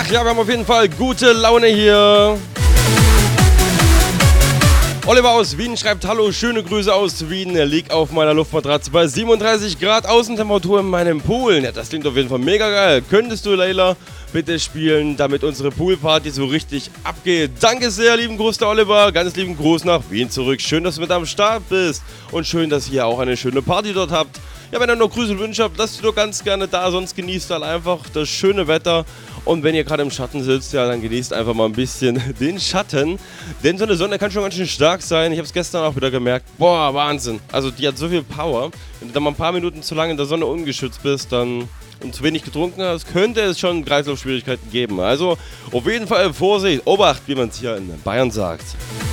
Ja, wir haben auf jeden Fall gute Laune hier. Oliver aus Wien schreibt: Hallo, schöne Grüße aus Wien. Lieg auf meiner Luftmatratze bei 37 Grad Außentemperatur in meinem Pool. Ja, das klingt auf jeden Fall mega geil. Könntest du, Leila, bitte spielen, damit unsere Poolparty so richtig abgeht? Danke sehr, lieben Gruß der Oliver. Ganz lieben Gruß nach Wien zurück. Schön, dass du mit am Start bist. Und schön, dass ihr auch eine schöne Party dort habt. Ja, wenn ihr noch Grüße und Wünsche habt, lasst sie doch ganz gerne da. Sonst genießt halt einfach das schöne Wetter. Und wenn ihr gerade im Schatten sitzt, ja, dann genießt einfach mal ein bisschen den Schatten. Denn so eine Sonne kann schon ganz schön stark sein. Ich habe es gestern auch wieder gemerkt. Boah, Wahnsinn. Also die hat so viel Power. Wenn du dann mal ein paar Minuten zu lange in der Sonne ungeschützt bist, dann und zu wenig getrunken hast, könnte es schon Kreislaufschwierigkeiten geben. Also auf jeden Fall Vorsicht, Obacht, wie man es hier in Bayern sagt.